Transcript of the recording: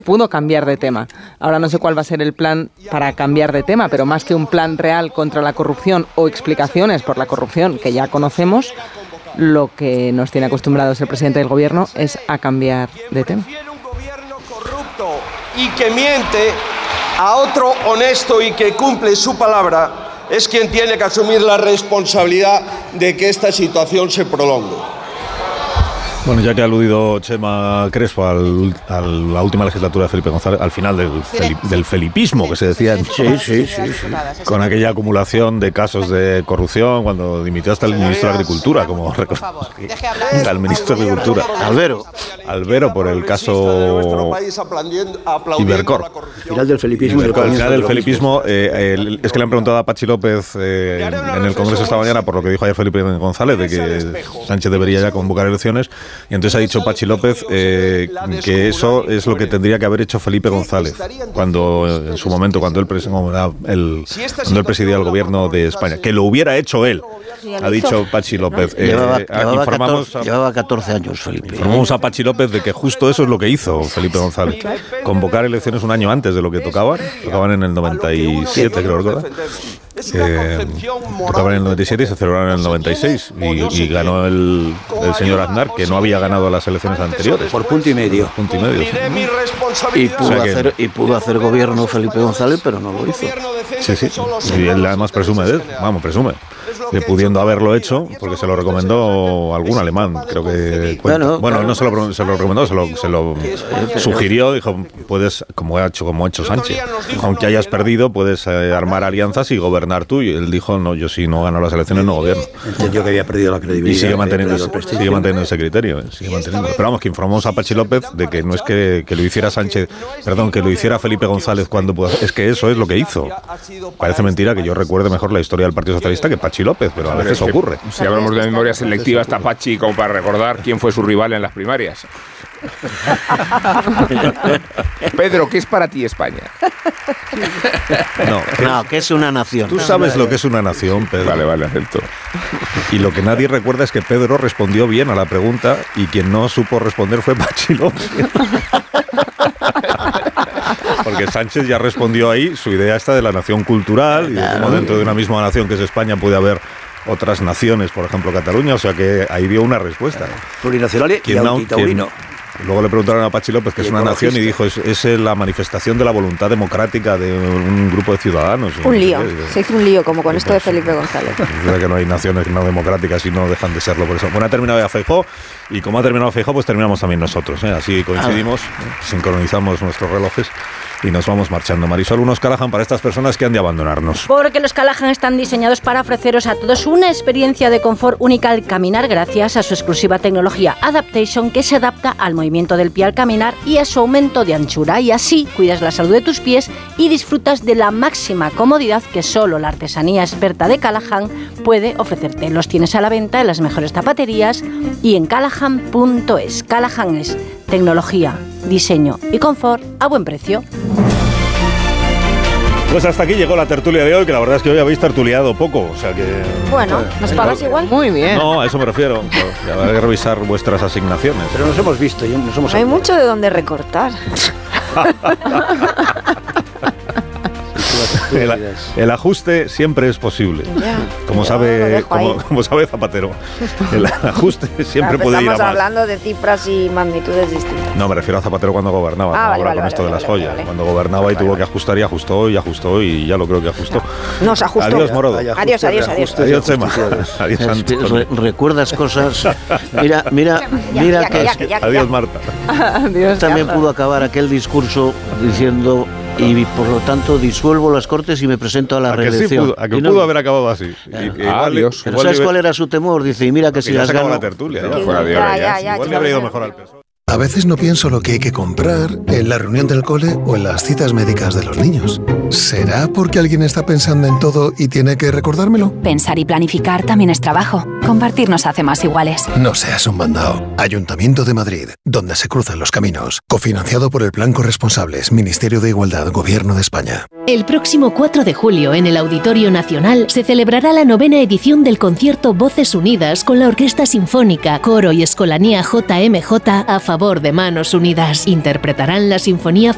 pudo cambiar de tema. Ahora no sé cuál va a ser el plan para cambiar de tema, pero más que un plan real contra la corrupción o explicaciones por la corrupción que ya conocemos, lo que nos tiene acostumbrados el presidente del gobierno es a cambiar de tema. Un gobierno corrupto y que miente a otro honesto y que cumple su palabra es quien tiene que asumir la responsabilidad de que esta situación se prolongue. Bueno, ya que ha aludido Chema Crespo a la última legislatura de Felipe González, al final del felipismo que se decía, sí, con aquella acumulación de casos de corrupción, cuando dimitió hasta el ministro de Agricultura, como recordamos, hasta el ministro de Agricultura, Albero, por el caso Ibercor. Al final del felipismo. Al final del felipismo, es que le han preguntado a Pachi López en el Congreso esta mañana por lo que dijo ayer Felipe González, de que Sánchez debería ya convocar elecciones. Y entonces ha dicho Pachi López que eso es lo que tendría que haber hecho Felipe González cuando en su momento, cuando él presidía el gobierno de España, que lo hubiera hecho él, ha dicho Pachi López. Llevaba 14 años Felipe. Informamos a Pachi López de que justo eso es lo que hizo Felipe González, convocar elecciones un año antes de lo que tocaban en el 97, creo recordar. Tocaban en el 97 y se celebraron en el 96 y ganó el señor Aznar, que no había ganado las elecciones anteriores por punto y medio. Sí. Y pudo hacer gobierno Felipe González, pero no lo hizo. Sí. Y él además presume que pudiendo haberlo hecho, porque se lo recomendó algún alemán, creo que bueno, no se lo recomendó, se lo sugirió, dijo, puedes, como ha hecho Sánchez, aunque hayas perdido, puedes armar alianzas y gobernar tú, y él dijo, no, yo si no gano las elecciones no gobierno. Entendió que había perdido la credibilidad. Y sigue manteniendo ese criterio, Pero vamos, que informamos a Pachi López de que no es que lo hiciera que lo hiciera Felipe González es que eso es lo que hizo. Parece mentira que yo recuerde mejor la historia del Partido Socialista que Pachi López, pero a veces ocurre. Si hablamos de memoria selectiva, está Pachi como para recordar quién fue su rival en las primarias. Pedro, ¿qué es para ti España? No, que es una nación. Tú sabes lo que es una nación, Pedro. Vale, acepto. Y lo que nadie recuerda es que Pedro respondió bien a la pregunta y quien no supo responder fue Pachi López. Porque Sánchez ya respondió ahí su idea esta de la nación cultural y de cómo dentro de una misma nación que es España puede haber otras naciones, por ejemplo Cataluña, o sea que ahí dio una respuesta. Plurinacional y antitaurino. Luego le preguntaron a Pachi López que es una nación y dijo es la manifestación de la voluntad democrática de un grupo de ciudadanos. Un lío, se hizo un lío como con esto de Felipe González. Es verdad que no hay naciones no democráticas y no dejan de serlo por eso. Bueno, ha terminado ya Feijóo y como ha terminado Feijóo, pues terminamos también nosotros. Así coincidimos, sincronizamos nuestros relojes y nos vamos marchando. Marisol, unos Callahan para estas personas que han de abandonarnos. Porque los Callahan están diseñados para ofreceros a todos una experiencia de confort única al caminar gracias a su exclusiva tecnología Adaptation, que se adapta al movimiento del pie al caminar y a su aumento de anchura, y así cuidas la salud de tus pies y disfrutas de la máxima comodidad que solo la artesanía experta de Callahan puede ofrecerte. Los tienes a la venta en las mejores zapaterías y en callahan.es. Callahan es tecnología, diseño y confort a buen precio. Pues hasta aquí llegó la tertulia de hoy, que la verdad es que hoy habéis tertuliado poco, o sea que... Bueno, ¿nos pagas igual? Muy bien. No, a eso me refiero. Habrá que revisar vuestras asignaciones. Pero nos hemos visto, Hay mucho de dónde recortar. El ajuste siempre es posible. Como sabe Zapatero. El ajuste siempre puede ir a más. Estamos hablando de cifras y magnitudes distintas. No, me refiero a Zapatero cuando gobernaba. Ahora con esto de las joyas. Cuando gobernaba y tuvo que ajustar y ajustó y ya lo creo que ajustó. Nos ajustó. Adiós, Morodo. Adiós. Adiós, Chema. Adiós, Antonio. Recuerdas cosas. Mira que... Adiós, Marta. Adiós. También pudo acabar aquel discurso diciendo... Y por lo tanto disuelvo las Cortes y me presento a la reelección. Pudo haber acabado así. Adiós. Pero ¿sabes cuál era su temor? Dice, y mira que si las gano... la tertulia. Igual le habría ido mejor al PSOE. A veces no pienso lo que hay que comprar en la reunión del cole o en las citas médicas de los niños. ¿Será porque alguien está pensando en todo y tiene que recordármelo? Pensar y planificar también es trabajo. Compartir nos hace más iguales. No seas un mandao. Ayuntamiento de Madrid, donde se cruzan los caminos. Cofinanciado por el Plan Corresponsables, Ministerio de Igualdad, Gobierno de España. El próximo 4 de julio, en el Auditorio Nacional, se celebrará la 9ª edición del concierto Voces Unidas con la Orquesta Sinfónica, Coro y Escolanía JMJ a favor de Manos Unidas. Interpretarán la Sinfonía